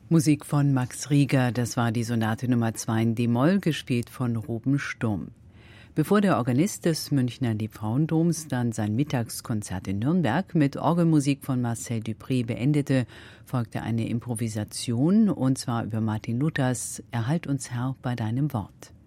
Musik von Max Rieger, das war die Sonate Nummer 2 in d-Moll, gespielt von Ruben Sturm. Bevor der Organist des Münchner Liebfrauendoms dann sein Mittagskonzert in Nürnberg mit Orgelmusik von Marcel Dupré beendete, folgte eine Improvisation, und zwar über Martin Luthers »Erhalt uns Herr bei deinem Wort«.